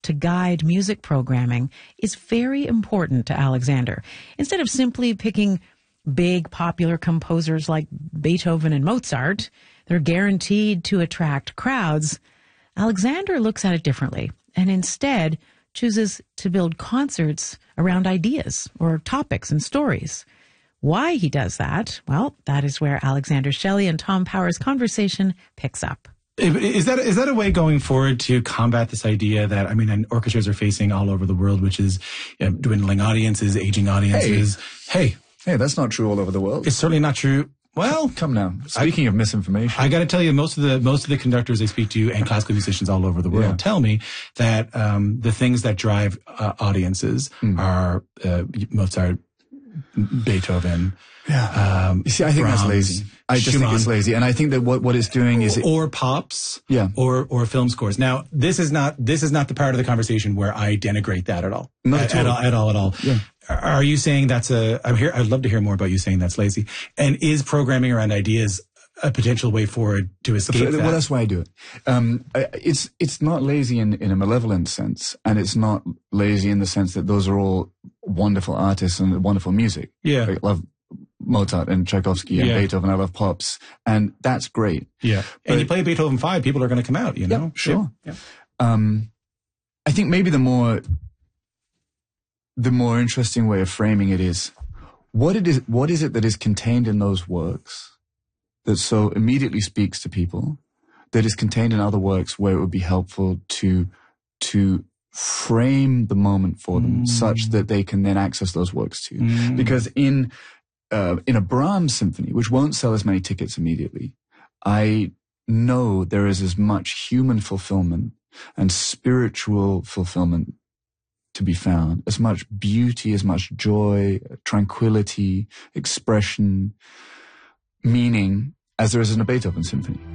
to guide music programming is very important to Alexander. Instead of simply picking big popular composers like Beethoven and Mozart, they're guaranteed to attract crowds. Alexander looks at it differently and instead chooses to build concerts around ideas or topics and stories. Why he does that, well, that is where Alexander Shelley and Tom Power's conversation picks up. Is that a way going forward to combat this idea that, and orchestras are facing all over the world, which is dwindling audiences, aging audiences? Hey, that's not true all over the world. It's certainly not true. Well, come now. Speaking of misinformation, I got to tell you, most of the conductors I speak to and classical musicians all over the world tell me that the things that drive audiences are Mozart, Beethoven. Yeah. You see, I think Brahms, that's lazy. I just Schumann. think it's lazy, and I think that what it's doing is or pops, or film scores. Now, this is not the part of the conversation where I denigrate that at all. Not at all. Yeah. Are you saying I'd love to hear more about you saying that's lazy. And is programming around ideas a potential way forward to escape that? Well, that's why I do it. It's not lazy in a malevolent sense, and it's not lazy in the sense that those are all wonderful artists and wonderful music. Yeah. I love Mozart and Tchaikovsky and Beethoven. I love pops, and that's great. Yeah. And you play Beethoven 5, people are going to come out, you know? Yeah, sure. Yeah. I think maybe the more interesting way of framing it is what is it that is contained in those works that so immediately speaks to people, that is contained in other works where it would be helpful to frame the moment for them such that they can then access those works too. Because in a Brahms symphony, which won't sell as many tickets immediately, I know there is as much human fulfillment and spiritual fulfillment to be found, as much beauty, as much joy, tranquility, expression, meaning as there is in a Beethoven symphony.